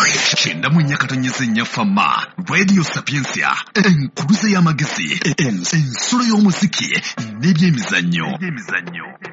Kyenda mu nnyakatonnyeze nnya fama Radio Sapiensia enkuluze y'amagezi ensulo y'omuziki n'ebyemizannyo.